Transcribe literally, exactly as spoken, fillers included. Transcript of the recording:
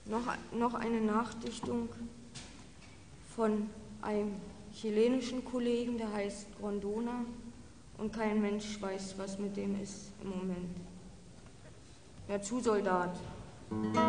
Noch, noch eine Nachdichtung von einem chilenischen Kollegen, der heißt Grondona, und kein Mensch weiß, was mit dem ist im Moment. Der Zusoldat.